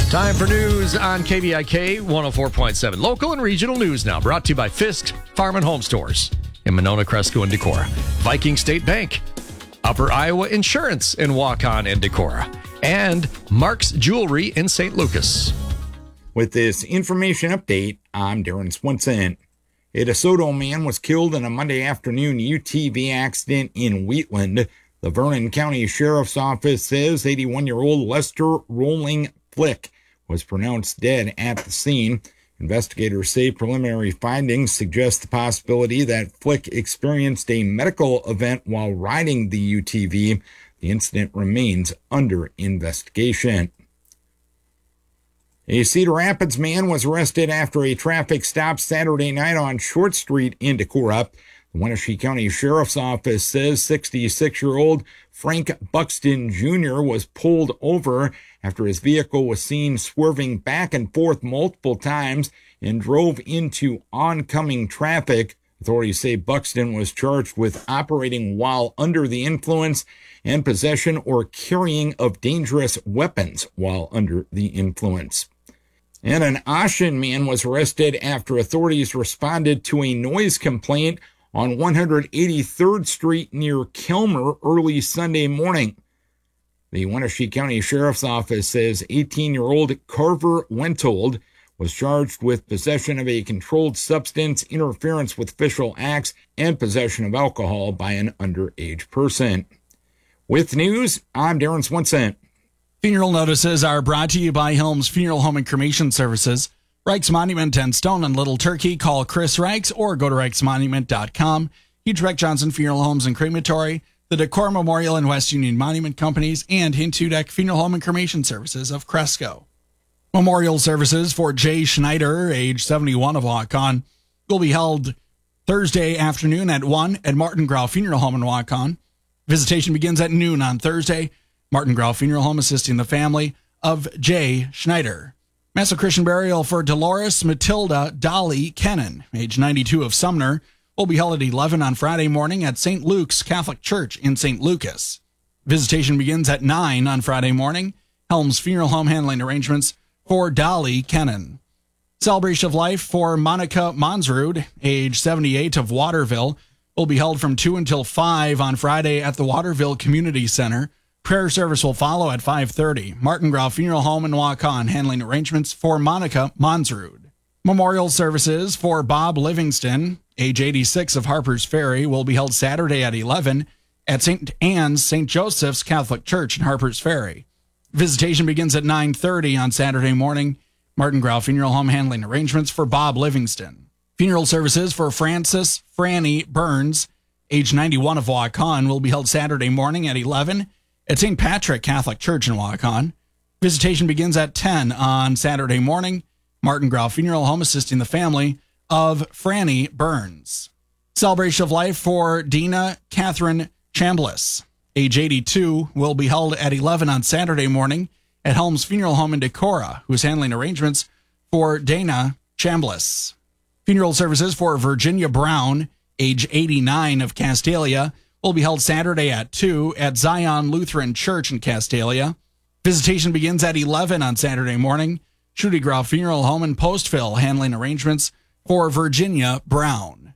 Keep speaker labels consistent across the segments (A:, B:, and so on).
A: Time for news on KVIK 104.7. Local and regional news now, brought to you by Fisk Farm and Home Stores in Monona, Cresco, and Decorah. Viking State Bank, Upper Iowa Insurance in Waukon and Decorah, and Mark's Jewelry in St. Lucas.
B: With this information update, I'm Darren Swenson. A DeSoto man was killed in a Monday afternoon UTV accident in Wheatland. The Vernon County Sheriff's Office says 81-year-old Lester Rolling Flick was pronounced dead at the scene. Investigators say preliminary findings suggest the possibility that Flick experienced a medical event while riding the UTV. The incident remains under investigation. A Cedar Rapids man was arrested after a traffic stop Saturday night on Short Street in Decorah. The Wenatchee County Sheriff's Office says 66-year-old Frank Buxton Jr. was pulled over after his vehicle was seen swerving back and forth multiple times and drove into oncoming traffic. Authorities say Buxton was charged with operating while under the influence and possession or carrying of dangerous weapons while under the influence. And an Ashen man was arrested after authorities responded to a noise complaint on 183rd Street near Kelmer early Sunday morning. The Wenatchee County Sheriff's Office says 18-year-old Carver Wentold was charged with possession of a controlled substance, interference with official acts, and possession of alcohol by an underage person. With news, I'm Darren Swenson.
C: Funeral notices are brought to you by Helms Funeral Home and Cremation Services. Reich's Monument and Stone and Little Turkey. Call Chris Reichs or go to reichsmonument.com. Hugh Reck Johnson Funeral Homes and Crematory, the Decor Memorial and West Union Monument Companies, and Hintudek Funeral Home and Cremation Services of Cresco. Memorial services for Jay Schneider, age 71 of Waukon, will be held Thursday afternoon at 1 at Martin Grau Funeral Home in Waukon. Visitation begins at noon on Thursday. Martin Grau Funeral Home assisting the family of Jay Schneider. Mass of Christian burial for Dolores Matilda Dolly Kennan, age 92 of Sumner, will be held at 11 on Friday morning at St. Luke's Catholic Church in St. Lucas. Visitation begins at 9 on Friday morning. Helms Funeral Home handling arrangements for Dolly Kennan. Celebration of life for Monica Monsrud, age 78 of Waterville, will be held from 2 until 5 on Friday at the Waterville Community Center. Prayer service will follow at 5:30. Martin Grau Funeral Home in Waukon handling arrangements for Monica Monsrud. Memorial services for Bob Livingston, age 86 of Harper's Ferry, will be held Saturday at 11 at St. Anne's St. Joseph's Catholic Church in Harper's Ferry. Visitation begins at 9:30 on Saturday morning. Martin Grau Funeral Home handling arrangements for Bob Livingston. Funeral services for Francis Franny Burns, age 91 of Waukon, will be held Saturday morning at 11 at St. Patrick Catholic Church in Waukon. Visitation begins at 10 on Saturday morning. Martin Grau Funeral Home assisting the family of Franny Burns. Celebration of life for Dina Catherine Chambliss, age 82, will be held at 11 on Saturday morning at Helms Funeral Home in Decorah, who is handling arrangements for Dana Chambliss. Funeral services for Virginia Brown, age 89 of Castalia, will be held Saturday at 2 at Zion Lutheran Church in Castalia. Visitation begins at 11 on Saturday morning. Shooty Grau Funeral Home in Postville handling arrangements for Virginia Brown.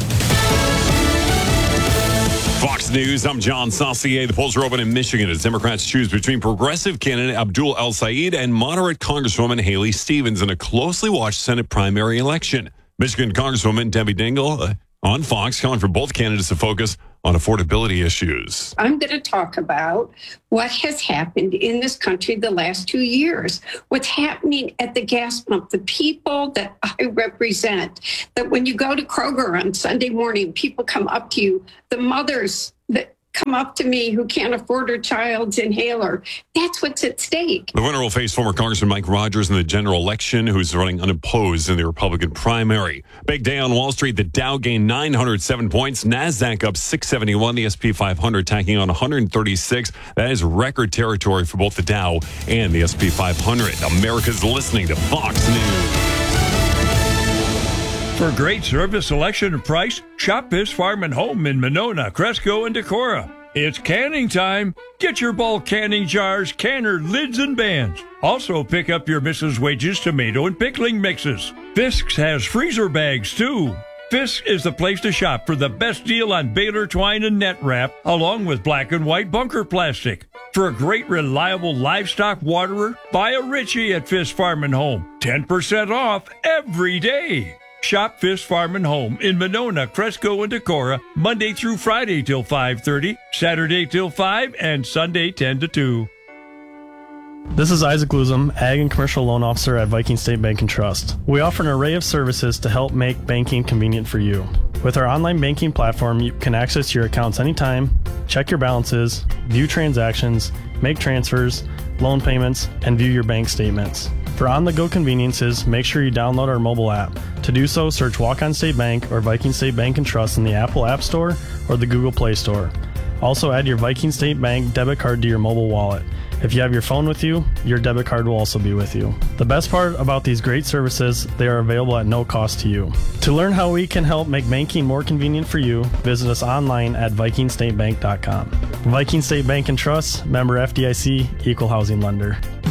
D: Fox News, I'm John Saucier. The polls are open in Michigan as Democrats choose between progressive candidate Abdul El-Sayed and moderate Congresswoman Haley Stevens in a closely watched Senate primary election. Michigan Congresswoman Debbie Dingell on Fox calling for both candidates to focus on affordability issues.
E: I'm going to talk about what has happened in this country the last 2 years, what's happening at the gas pump, the people that I represent, that when you go to Kroger on Sunday morning, people come up to you, the mothers that come up to me who can't afford her child's inhaler. That's what's at stake.
D: The winner will face former Congressman Mike Rogers in the general election, who's running unopposed in the Republican primary. Big day on Wall Street. The Dow gained 907 points. NASDAQ up 671. The S&P 500 tacking on 136. That is record territory for both the Dow and the S&P 500. America's listening to Fox News.
F: For great service, selection, and price, shop Fisk Farm and Home in Monona, Cresco, and Decorah. It's canning time. Get your bulk canning jars, canner, lids, and bands. Also, pick up your Mrs. Wages tomato and pickling mixes. Fisk's has freezer bags, too. Fisk is the place to shop for the best deal on baler twine and net wrap, along with black and white bunker plastic. For a great, reliable livestock waterer, buy a Ritchie at Fisk Farm and Home. 10% off every day. Shop Fisk Farm and Home in Monona, Cresco, and Decorah, Monday through Friday till 5:30, Saturday till 5, and Sunday 10 to 2.
G: This is Isaac Luzum, Ag and Commercial Loan Officer at Viking State Bank and Trust. We offer an array of services to help make banking convenient for you. With our online banking platform, you can access your accounts anytime, check your balances, view transactions, make transfers, loan payments, and view your bank statements. For on-the-go conveniences, make sure you download our mobile app. To do so, search Walk-On State Bank or Viking State Bank and Trust in the Apple App Store or the Google Play Store. Also, add your Viking State Bank debit card to your mobile wallet. If you have your phone with you, your debit card will also be with you. The best part about these great services, they are available at no cost to you. To learn how we can help make banking more convenient for you, visit us online at vikingstatebank.com. Viking State Bank and Trust, member FDIC, equal housing lender.